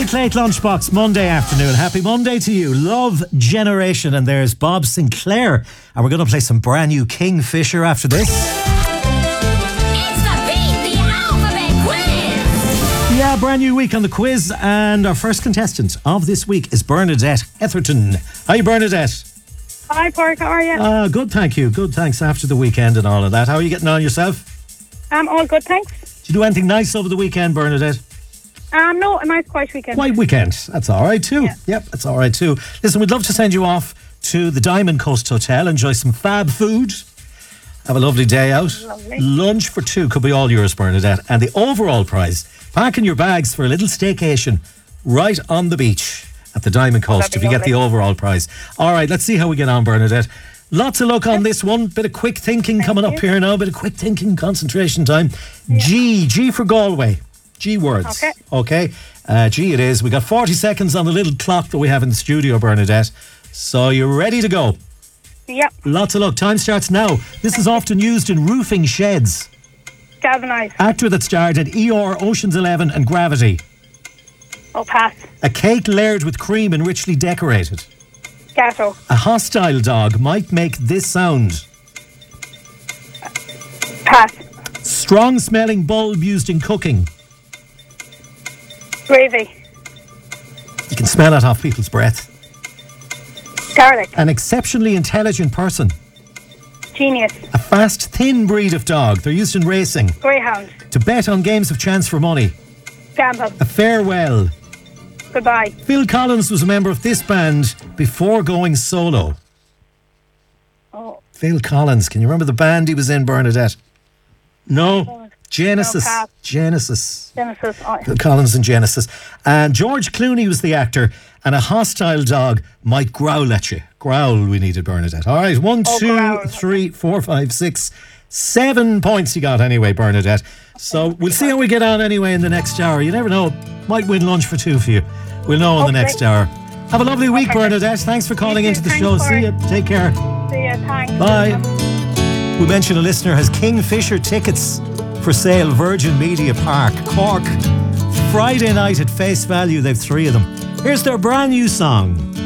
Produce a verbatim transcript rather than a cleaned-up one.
Late Late Lunchbox, Monday afternoon. Happy Monday to you. Love Generation. And there's Bob Sinclair. And we're going to play some brand new Kingfisher after this. It's the Beat the Alphabet Quiz. Yeah, brand new week on the quiz. And our first contestant of this week is Bernadette Etherton. Hi, Bernadette. Hi, Park. How are you? Uh, good, thank you. Good, thanks. After the weekend and all of that. How are you getting on yourself? I'm all good, thanks. Did you do anything nice over the weekend, Bernadette? Um, no, a nice quiet weekend. Quiet weekend. That's all right too. Yeah. Yep, that's all right too. Listen, we'd love to send you off to the Diamond Coast Hotel. Enjoy some fab food. Have a lovely day out. Lovely. Lunch for two could be all yours, Bernadette. And the overall prize, packing your bags for a little staycation right on the beach at the Diamond Coast That'd if be you get the lovely. overall prize. All right, let's see how we get on, Bernadette. Lots of luck on this one. Bit of quick thinking coming up here now. Bit of quick thinking, concentration time. G, G for Galway. G words. Okay. Okay. Uh, G it is. We got forty seconds on the little clock that we have in the studio, Bernadette. So you're ready to go. Yep. Lots of luck. Time starts now. This is often used in roofing sheds. Galvanised. Actor that starred in E R, Ocean's Eleven and Gravity. Oh, pass. A cake layered with cream and richly decorated. Gatto. A hostile dog might make this sound. Pass. Strong smelling bulb used in cooking. Gravy. You can smell it off people's breath. Garlic. An exceptionally intelligent person. Genius. A fast, thin breed of dog. They're used in racing. Greyhound. To bet on games of chance for money. Gamble. A farewell. Goodbye. Phil Collins was a member of this band before going solo. Oh, Phil Collins. Can you remember the band he was in, Bernadette? No. Genesis. No, pass. Genesis. Genesis. Oh, Phil Collins and Genesis. And George Clooney was the actor. And a hostile dog might growl at you. Growl, we needed, Bernadette. All right. One, Oh, two, growl. three, four, five, six, seven points you got anyway, Bernadette. So we'll see how we get on anyway in the next hour. You never know. Might win lunch for two for you. We'll know in the Okay. next hour. Have a lovely week, Okay. Bernadette. Thanks for calling You into too. the Thanks show. for See it. you. Take care. see ya. Thanks. Bye. We mentioned a listener has Kingfisher tickets for sale, Virgin Media Park, Cork. Friday night at Face Value, they've three of them. Here's their brand new song.